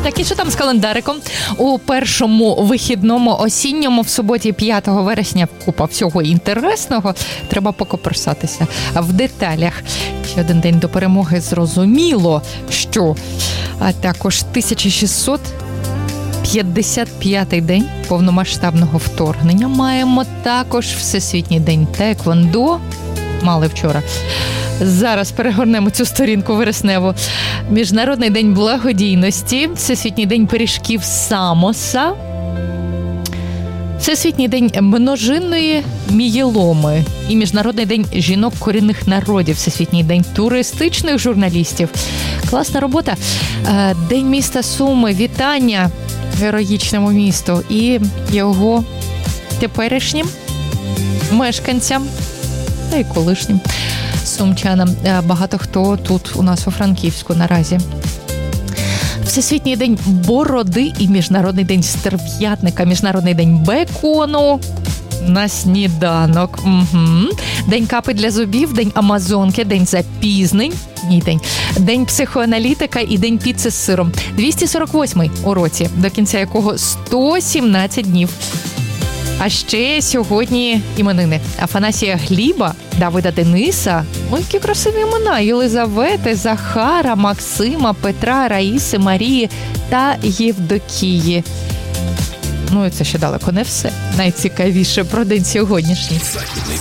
Так, і що там з календариком? У першому вихідному осінньому в суботі 5 вересня купа всього інтересного. Треба покоперсатися в деталях. Ще один день до перемоги, зрозуміло, що. А також 1655-й день повномасштабного вторгнення. Маємо також Всесвітній день Теквондо. Мали вчора. Зараз перегорнемо цю сторінку вересневу. Міжнародний день благодійності, Всесвітній день пиріжків Самоса, Всесвітній день множинної мієломи і Міжнародний день жінок корінних народів, Всесвітній день туристичних журналістів. Класна робота. День міста Суми. Вітання героїчному місту і його теперішнім мешканцям та й колишнім сумчанам. Багато хто тут у нас у Франківську наразі. Всесвітній день бороди і Міжнародний день стерв'ятника, Міжнародний день бекону на сніданок. День капи для зубів, день амазонки, день запізнень, день психоаналітика і день піци з сиром. 248-й у році, до кінця якого 117 днів. А ще сьогодні іменини Афанасія Гліба, Давида Дениса, ой, які красиві імена, Єлизавети, Захара, Максима, Петра, Раїси, Марії та Євдокії. Ну і це ще далеко не все. Найцікавіше про день сьогоднішній.